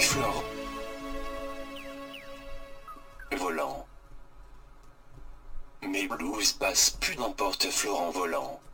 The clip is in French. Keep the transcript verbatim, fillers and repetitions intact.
Florent. Volant. Mes blues passent plus n'importe Florent volant.